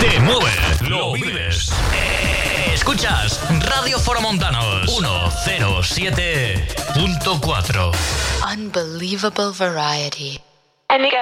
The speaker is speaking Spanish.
Te mueve, lo vives. Escuchas Radio Foromontanos 107.4. Unbelievable variety.